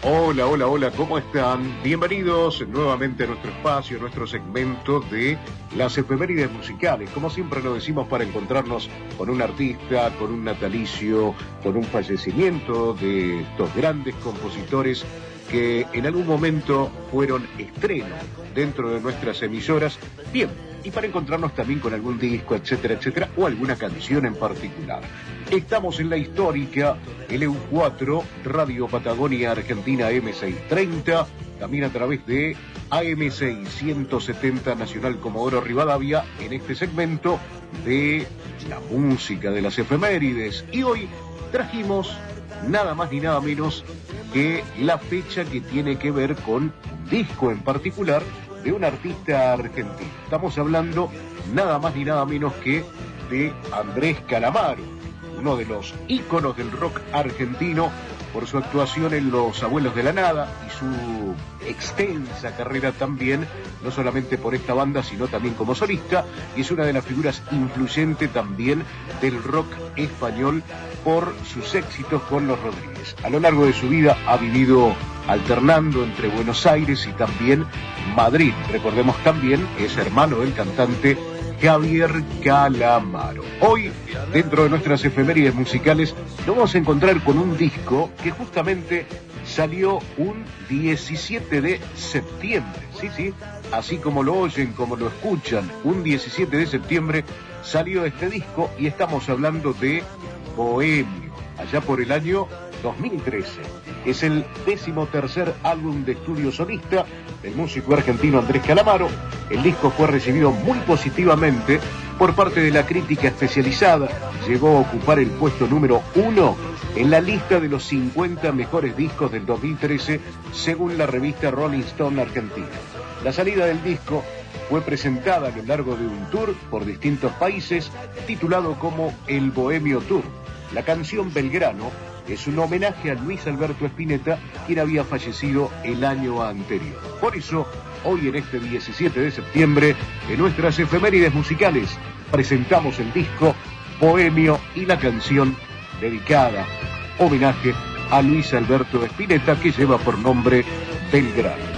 Hola, hola, hola, ¿cómo están? Bienvenidos nuevamente a nuestro espacio, a nuestro segmento de las efemérides musicales. Como siempre lo decimos, para encontrarnos con un artista, con un natalicio, con un fallecimiento de estos grandes compositores que en algún momento fueron estreno dentro de nuestras emisoras. Bien, y para encontrarnos también con algún disco, etcétera, etcétera, o alguna canción en particular. Estamos en la histórica LU4, Radio Patagonia Argentina AM630, también a través de AM670 Nacional Comodoro Rivadavia, en este segmento de la música de las efemérides. Y hoy trajimos nada más ni nada menos que la fecha que tiene que ver con un disco en particular de un artista argentino. Estamos hablando nada más ni nada menos que de Andrés Calamaro, uno de los íconos del rock argentino por su actuación en Los Abuelos de la Nada y su extensa carrera también, no solamente por esta banda, sino también como solista, y es una de las figuras influyentes también del rock español por sus éxitos con Los Rodríguez. A lo largo de su vida ha vivido alternando entre Buenos Aires y también Madrid. Recordemos también que es hermano del cantante Javier Calamaro. Hoy, dentro de nuestras efemérides musicales, nos vamos a encontrar con un disco que justamente salió un 17 de septiembre. Sí, así como lo oyen, como lo escuchan, un 17 de septiembre salió este disco y estamos hablando de Bohemio, allá por el año 2013. Es el 13º álbum de estudio solista del músico argentino Andrés Calamaro. El disco fue recibido muy positivamente por parte de la crítica especializada. Llegó a ocupar el puesto número 1 en la lista de los 50 mejores discos del 2013, según la revista Rolling Stone Argentina. La salida del disco fue presentada a lo largo de un tour por distintos países, titulado como el Bohemio Tour. La canción Belgrano es un homenaje a Luis Alberto Spinetta, quien había fallecido el año anterior. Por eso, hoy en este 17 de septiembre, en nuestras efemérides musicales, presentamos el disco Bohemio y la canción dedicada, homenaje a Luis Alberto Spinetta, que lleva por nombre Belgrano.